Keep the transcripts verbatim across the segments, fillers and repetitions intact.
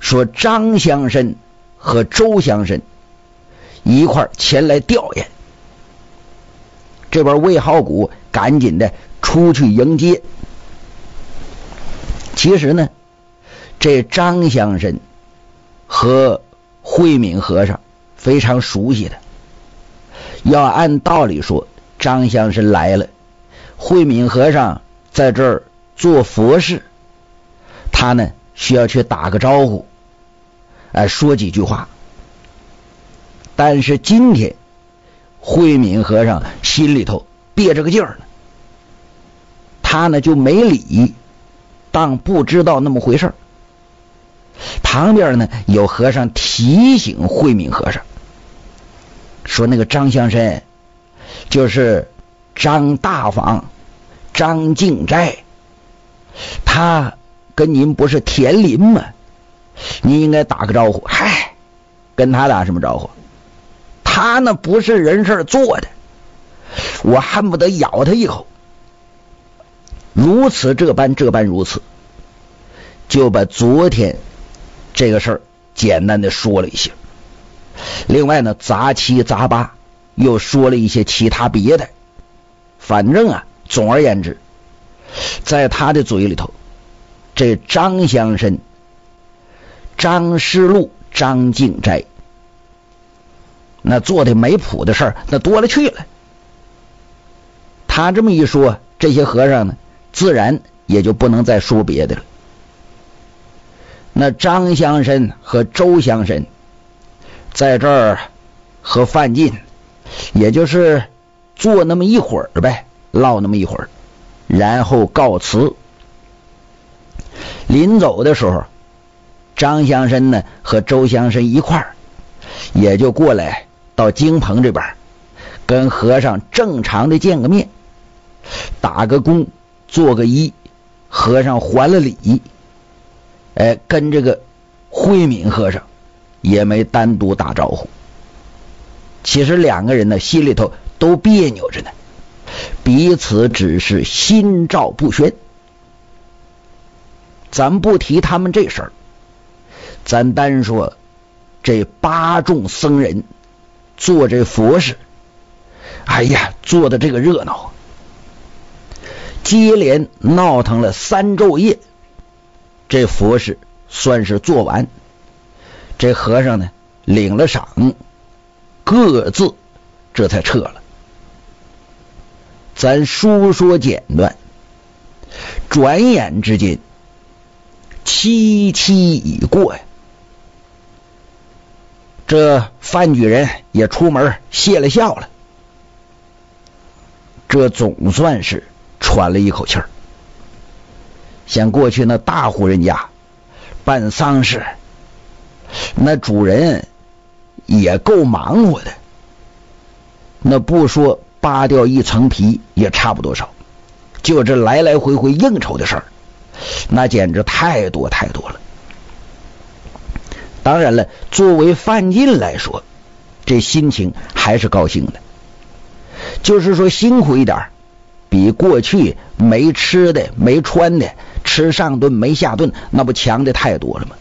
说张乡绅和周乡绅一块儿前来吊唁。这边魏好古赶紧的出去迎接。其实呢，这张乡绅和慧敏和尚非常熟悉的，要按道理说，张乡绅来了，慧敏和尚在这儿做佛事，他呢需要去打个招呼，哎，说几句话。但是今天慧敏和尚心里头憋着个劲儿呢，他呢就没理，当不知道那么回事。旁边呢有和尚提醒慧敏和尚说，那个张乡绅就是张大房张敬斋，他跟您不是田邻吗？您应该打个招呼。嗨，跟他打什么招呼？他那不是人事做的，我恨不得咬他一口。如此这般这般如此，就把昨天这个事儿简单的说了一些。另外呢，杂七杂八又说了一些其他别的。反正啊，总而言之，在他的嘴里头，这张乡绅、张师路、张敬斋那做的没谱的事儿那多了去了。他这么一说，这些和尚呢自然也就不能再说别的了。那张乡绅和周乡绅在这儿和范进也就是坐那么一会儿呗，唠那么一会儿，然后告辞。临走的时候，张乡绅呢和周乡绅一块儿也就过来到京棚这边，跟和尚正常的见个面，打个躬，做个揖，和尚还了礼。哎，跟这个慧敏和尚也没单独打招呼。其实两个人呢心里头都别扭着呢，彼此只是心照不宣。咱不提他们这事儿，咱单说这八众僧人做这佛事，哎呀，做的这个热闹，接连闹腾了三昼夜，这佛事算是做完。这和尚呢领了赏，各自这才撤了。咱书说简短，转眼之间七七已过呀。这范举人也出门谢了笑了，这总算是喘了一口气儿。像过去那大户人家办丧事，那主人也够忙活的，那不说扒掉一层皮也差不多少，就这来来回回应酬的事儿，那简直太多太多了。当然了，作为范进来说，这心情还是高兴的，就是说辛苦一点，比过去没吃的没穿的，吃上顿没下顿，那不强的太多了吗？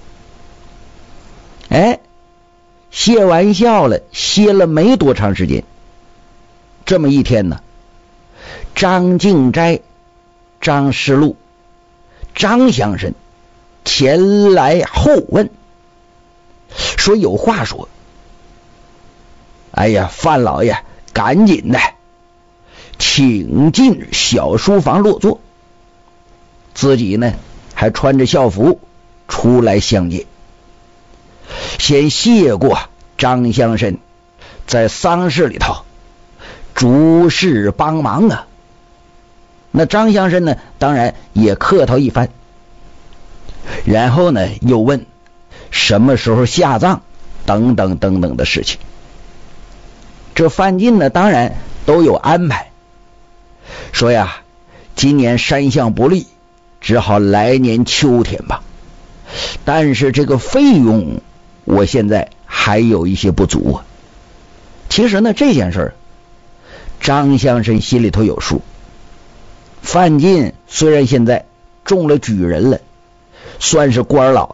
哎，歇完笑了，歇了没多长时间，这么一天呢，张敬斋、张师路、张乡绅前来候问，说有话说。哎呀，范老爷赶紧的请进小书房落座，自己呢还穿着校服出来相见，先谢过张乡绅在丧事里头诸事帮忙啊。那张乡绅呢当然也客套一番，然后呢又问什么时候下葬等等等等的事情。这范进呢当然都有安排，说呀今年山象不利，只好来年秋天吧，但是这个费用我现在还有一些不足啊。其实呢这件事儿张乡绅心里头有数，范进虽然现在中了举人了，算是官老